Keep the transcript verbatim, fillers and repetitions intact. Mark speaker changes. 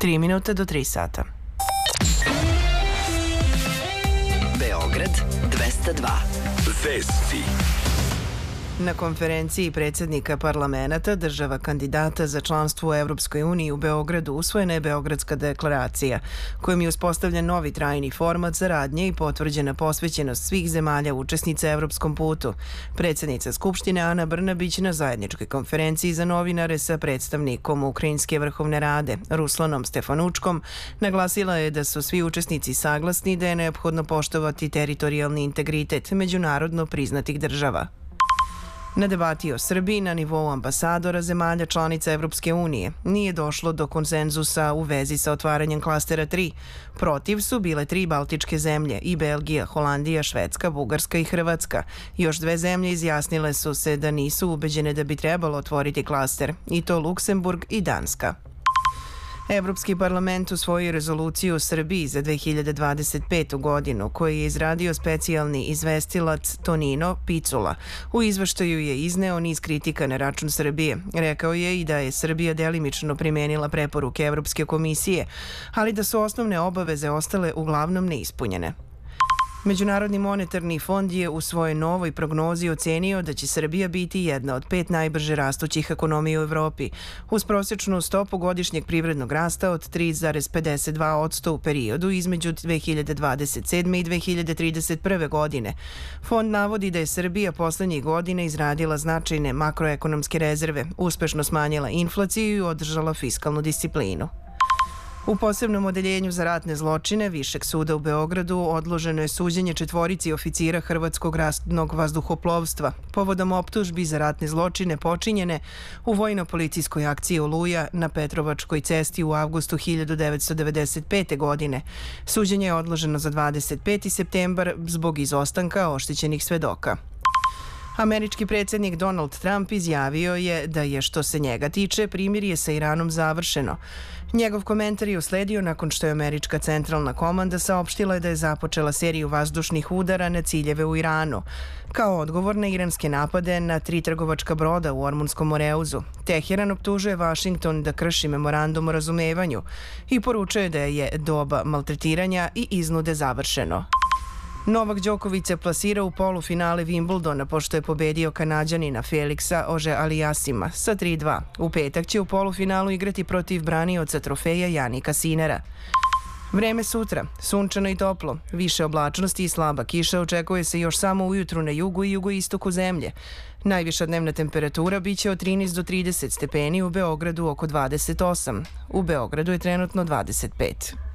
Speaker 1: Tri minuta do tri sata.
Speaker 2: Beograd dvesta dva. Vesti.
Speaker 1: Na konferenciji predsjednika parlamenta država kandidata za članstvo u Evropskoj uniji u Beogradu usvojena je Beogradska deklaracija, kojom je uspostavljen novi trajni format saradnje i potvrđena posvećenost svih zemalja učesnica evropskom putu. Predsjednica Skupštine Ana Brnabić na zajedničkoj konferenciji za novinare sa predstavnikom Ukrajinske vrhovne rade Ruslanom Stefanučkom naglasila je da su svi učesnici saglasni da je neophodno poštovati teritorijalni integritet međunarodno priznatih država. Na debati o Srbiji na nivou ambasadora zemalja članica Evropske unije nije došlo do konsenzusa u vezi sa otvaranjem klastera tri. Protiv su bile tri baltičke zemlje i Belgija, Holandija, Švedska, Bugarska i Hrvatska. Još dve zemlje izjasnile su se da nisu ubeđene da bi trebalo otvoriti klaster, i to Luksemburg i Danska. Evropski parlament usvojio rezoluciju o Srbiji za dve hiljade dvadeset petu godinu, koju je izradio specijalni izvestilac Tonino Picula. U izveštaju je izneo niz kritika na račun Srbije. Rekao je i da je Srbija delimično primenila preporuke Evropske komisije, ali da su osnovne obaveze ostale uglavnom neispunjene. Međunarodni monetarni fond je u svojoj novoj prognozi ocenio da će Srbija biti jedna od pet najbrže rastućih ekonomija u Evropi, uz prosječnu stopu godišnjeg privrednog rasta od tri zarez pedeset dva posto u periodu između dve hiljade dvadeset sedme. i dve hiljade trideset prve. godine. Fond navodi da je Srbija poslednjih godina izradila značajne makroekonomske rezerve, uspešno smanjila inflaciju i održala fiskalnu disciplinu. U posebnom odeljenju za ratne zločine Višeg suda u Beogradu odloženo je suđenje četvorici oficira Hrvatskog ratnog vazduhoplovstva povodom optužbi za ratne zločine počinjene u vojno-policijskoj akciji Oluja na Petrovačkoj cesti u avgustu hiljadu devetsto devedeset pete. godine. Suđenje je odloženo za dvadeset peti septembar zbog izostanka oštećenih svedoka. Američki predsjednik Donald Trump izjavio je da je, što se njega tiče, primirje sa Iranom završeno. Njegov komentar je usledio nakon što je američka centralna komanda saopštila da je započela seriju vazdušnih udara na ciljeve u Iranu, kao odgovor na iranske napade na tri trgovačka broda u Ormunskom Moreuzu. Teheran optužuje Vašington da krši memorandum o razumevanju i poručuje da je doba maltretiranja i iznude završeno. Novak Đoković se plasira u polufinale Wimbledona pošto je pobedio Kanađanina Felixa Auger-Aliassima sa tri dva. U petak će u polufinalu igrati protiv branioca trofeja Janika Sinera. Vreme sutra, sunčano i toplo, više oblačnosti i slaba kiša očekuje se još samo ujutru na jugu i jugoistoku zemlje. Najviša dnevna temperatura biće od trinaest do trideset stepeni, u Beogradu oko dvadeset osam. U Beogradu je trenutno dvadeset pet.